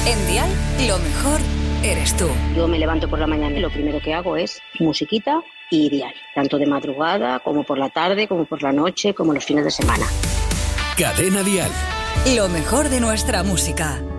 En Dial, lo mejor eres tú. Yo me levanto por la mañana y lo primero que hago es musiquita y Dial. Tanto de madrugada, como por la tarde, como por la noche, como los fines de semana. Cadena Dial. Lo mejor de nuestra música.